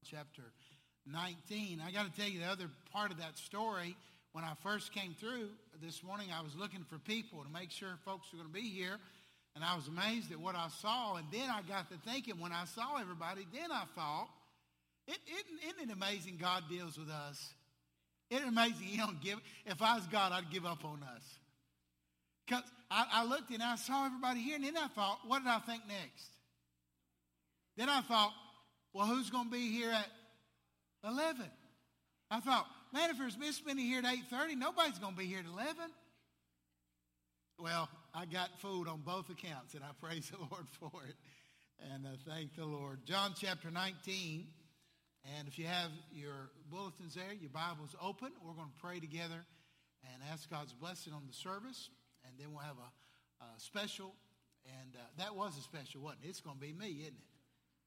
chapter 19. I got to tell you the other part of that story. When I first came through this morning, I was looking for people to make sure folks were going to be here. And I was amazed at what I saw. And then I got to thinking, when I saw everybody, then I thought, isn't it amazing God deals with us? Isn't it amazing He don't give? If I was God, I'd give up on us. Because I looked and I saw everybody here. And then I thought, what did I think next? Then I thought, well, who's going to be here at 11? I thought, man, if there's this many here at 8:30, nobody's going to be here at 11. Well, I got fooled on both accounts, and I praise the Lord for it. And thank the Lord. John chapter 19. And if you have your bulletins there, your Bible's open, we're going to pray together and ask God's blessing on the service. And then we'll have a special. And that was a special, wasn't it? It's going to be me, isn't it?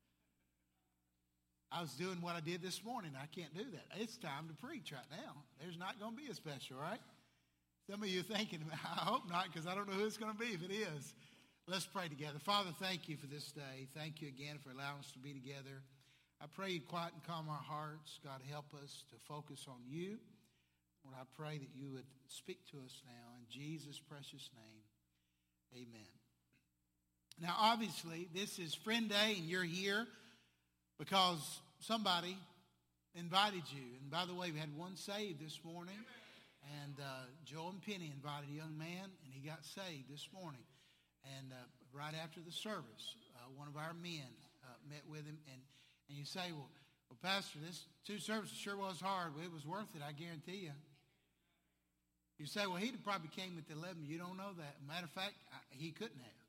I was doing what I did this morning. I can't do that. It's time to preach right now. There's not going to be a special, right? Some of you are thinking, I hope not, because I don't know who it's going to be if it is. Let's pray together. Father, thank you for this day. Thank you again for allowing us to be together. I pray you quiet and calm our hearts. God, help us to focus on you. Lord, I pray that you would speak to us now. In Jesus' precious name, amen. Now, obviously, this is Friend Day, and you're here because somebody invited you. And by the way, we had one saved this morning. And Joel and Penny invited a young man, and he got saved this morning. And right after the service, one of our men met with him. And you say, well, Pastor, this 2 services sure was hard. Well, it was worth it, I guarantee you. You say, well, he'd have probably came at the 11. You don't know that. Matter of fact, he couldn't have.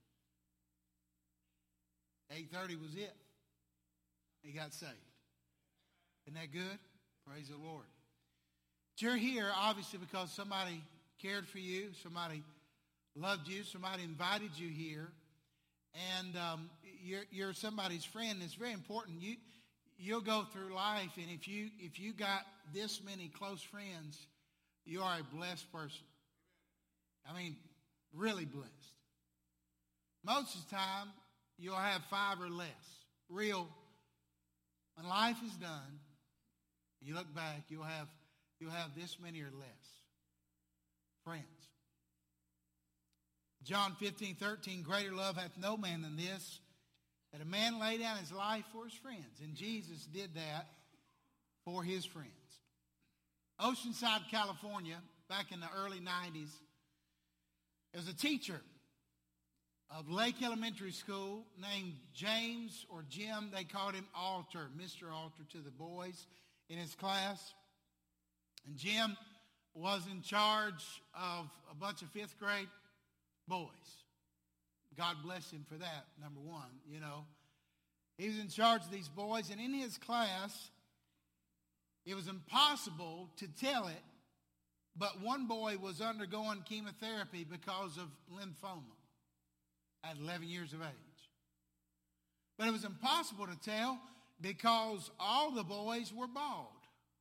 8:30 was it. He got saved. Isn't that good? Praise the Lord. You're here, obviously, because somebody cared for you, somebody loved you, somebody invited you here, and you're somebody's friend. It's very important. You'll go through life, and if you got this many close friends, you are a blessed person. I mean, really blessed. Most of the time, you'll have 5 or less. Real. When life is done, you look back, you'll have this many or less friends. John 15:13, greater love hath no man than this, that a man lay down his life for his friends. And Jesus did that for his friends. Oceanside, California, back in the early 90s, there was a teacher of Lake Elementary School named James or Jim. They called him Alter, Mr. Alter to the boys in his class. And Jim was in charge of a bunch of 5th grade boys. God bless him for that, number one, you know. He was in charge of these boys, and in his class, it was impossible to tell it, but one boy was undergoing chemotherapy because of lymphoma at 11 years of age. But it was impossible to tell because all the boys were bald.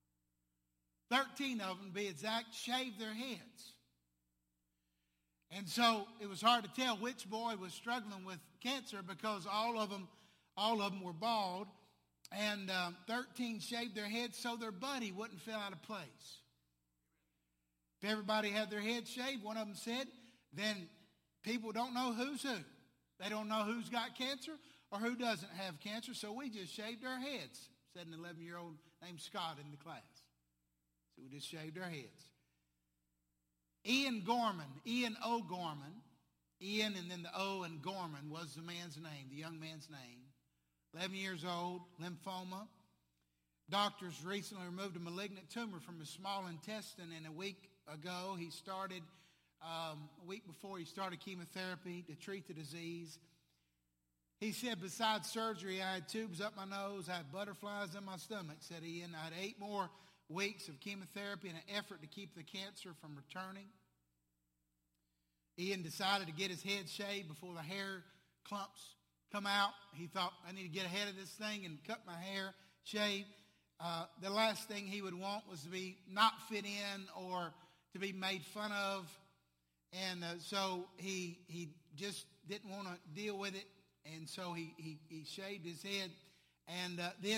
13 of them, to be exact, shaved their heads. And so it was hard to tell which boy was struggling with cancer because all of them were bald, and 13 shaved their heads so their buddy wouldn't feel out of place. If everybody had their heads shaved, one of them said, then people don't know who's who. They don't know who's got cancer or who doesn't have cancer, so we just shaved our heads, said an 11-year-old named Scott in the class. So we just shaved our heads. Ian O. Gorman, Ian and then the O and Gorman was the man's name, the young man's name. 11 years old, lymphoma. Doctors recently removed a malignant tumor from his small intestine, and a week before he started chemotherapy to treat the disease. He said, besides surgery, I had tubes up my nose, I had butterflies in my stomach, said Ian. I had 8 more weeks of chemotherapy in an effort to keep the cancer from returning. Ian decided to get his head shaved before the hair clumps come out. He thought, I need to get ahead of this thing and cut my hair, shave. The last thing he would want was to be not fit in or to be made fun of. And so he just didn't want to deal with it. And so he shaved his head. And then